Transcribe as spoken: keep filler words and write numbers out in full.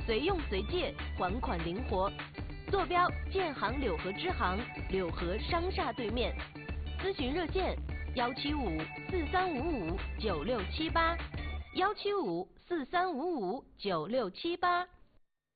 随用随借，还款灵活。坐标：建行柳河支行柳河商厦对面。咨询热线：幺七五四三五五九六七八，幺七五四三五五九六七八。